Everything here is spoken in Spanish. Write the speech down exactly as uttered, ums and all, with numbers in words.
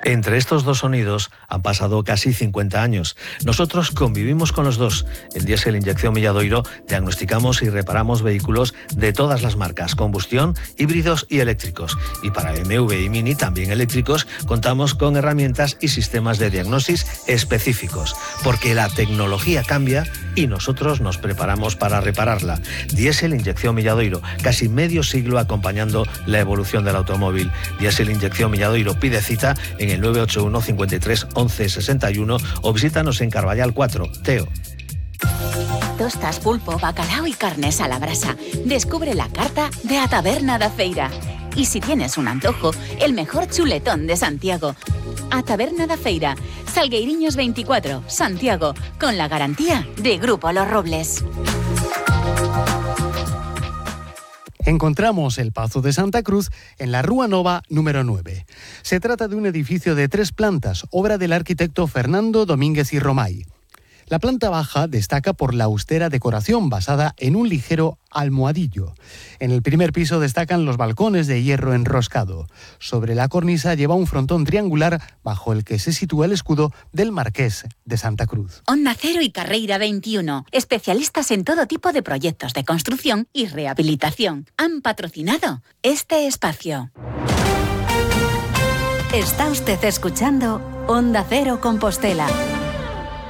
Entre estos dos sonidos han pasado casi cincuenta años. Nosotros convivimos con los dos. En Diesel Inyección Milladoiro diagnosticamos y reparamos vehículos de todas las marcas, combustión, híbridos y eléctricos. Y para B M W y Mini, también eléctricos, contamos con herramientas y sistemas de diagnosis específicos. Porque la tecnología cambia y nosotros nos preparamos para repararla. Diesel Inyección Milladoiro, casi medio siglo acompañando la evolución del automóvil. Diesel Inyección Milladoiro, pide cita en el nueve ocho uno, cincuenta y tres, once, sesenta y uno o visítanos en Carballal cuatro, Teo. Tostas, pulpo, bacalao y carnes a la brasa. Descubre la carta de A Taberna da Feira. Y si tienes un antojo, el mejor chuletón de Santiago. A Taberna da Feira, Salgueiriños veinticuatro, Santiago, con la garantía de Grupo Los Robles. Encontramos el Pazo de Santa Cruz en la Rúa Nova número nueve. Se trata de un edificio de tres plantas, obra del arquitecto Fernando Domínguez y Romay. La planta baja destaca por la austera decoración basada en un ligero almohadillo. En el primer piso destacan los balcones de hierro enroscado. Sobre la cornisa lleva un frontón triangular bajo el que se sitúa el escudo del Marqués de Santa Cruz. Onda Cero y Carreira veintiuno, especialistas en todo tipo de proyectos de construcción y rehabilitación, han patrocinado este espacio. Está usted escuchando Onda Cero Compostela.